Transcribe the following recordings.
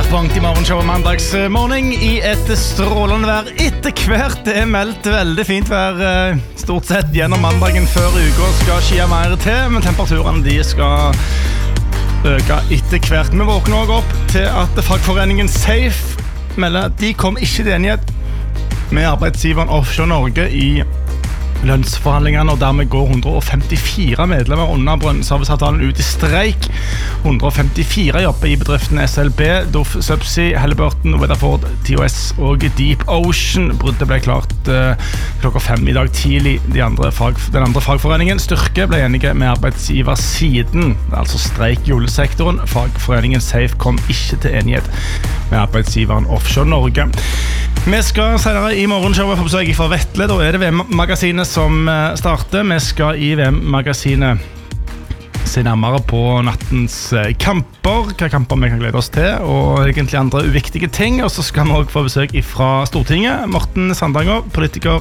Midtpunkt I morgenshow mandagsmorgen I et strålende vær. Etter hvert det meldt veldig fint vær stort sett gjennom mandagen før uka skal skia mer til, men temperaturene de skal øke etter hvert. Vi våkner også opp til at fagforeningen Safe melder at de kom ikke til enighet med arbeidsgiveren Offshore Norge I lønnsforhandlingene, og dermed går 154 medlemmer under brønnserviceavtalen ut I streik. 154 jobber I bedriftene SLB, Doff Subsea, Halliburton, Weatherford, TOS og Deep Ocean. Bruddet ble klart klokka 5 I dag tidlig. Den andre fagforeningen, Styrke, ble enige med arbeidsgiversiden, altså streik I oljesektoren. Fagforeningen Safe kom ikke til enighet med arbeidsgiveren Offshore Norge. Vi skal senere I morgenshowet få besøk fra Vetle. Da det VM-magasinet som starter. Vi skal I VM-magasinet se nærmere på nattens kamper, hva kamper vi kan glede oss til, og egentlig andre uviktige ting. Og så skal vi også få besøk fra Stortinget. Morten Sandanger, politiker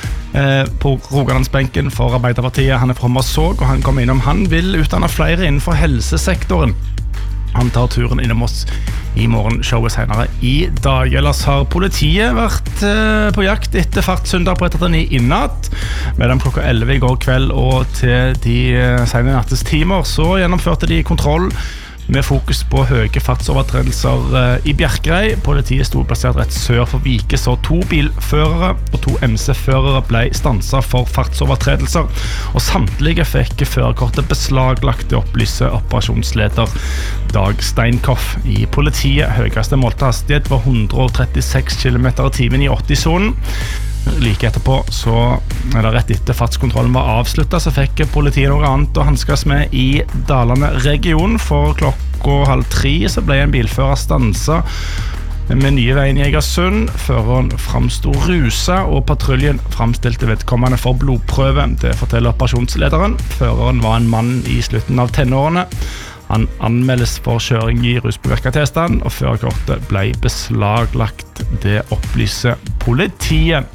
på Rogalandsbenken for Arbeiderpartiet. Han fra Marsåg, og han kommer innom. Han vil utdanne flere innenfor helsesektoren. Han tar turen innom oss I morgenshowet senere I dag. Ellers har politiet vært på jakt etter fartssynder på 139 I natt. Mellom klokka 11 I går kveld og til de sene nattestimer så gjennomførte de kontroll med fokus på høye fartsovertredelser I Bjerkreim. Politiet stod plassert rett sør for Vike, så 2 bilførere og 2 MC-førere ble stanset for fartsovertredelser, og samtlige fikk førerkortet beslaglagt, det opplyser operasjonsleder Dag Steinkoff I politiet. Høyeste målte hastighet var 136 km/t I 80-sonen. Like etterpå, eller rett etter fartskontrollen var avsluttet, så fikk politiet noe annet å hanskes med I Dalane region. For klokka 2:30 så ble en bilfører stanset med nye veien I Egersund. Føreren framstod rusa, og patruljen framstilte vedkommende for blodprøve. Det forteller operasjonslederen. Føreren var en mann I slutten av tenårene. Han anmeldes for kjøring I ruspåvirket tilstand, og førerkortet ble beslaglagt. Det opplyser politiet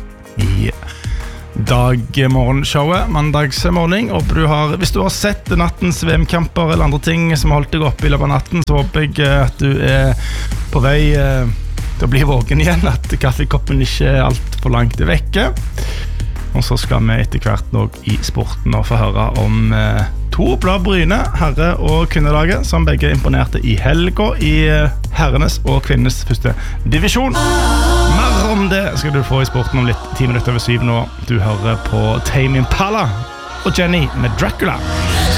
I dag morgenshowet, mandagsmorgen. Hvis du har sett nattens VM-kamper eller andre ting som har holdt deg oppe I løpet av natten, så håper jeg at du på vei til å bli våken igjen, at kaffekoppen ikke alt for langt vekke. Og så skal vi etter hvert nok I sporten og få høre om to blad Bryne, herre- og kvinnelaget, som begge imponerte I helga I herrenes og kvinnenes første divisjon. Mer om det skal du få I sporten om litt 10 minutter over 7 nå. Du hører på Tame Impala og Jenny med Dracula.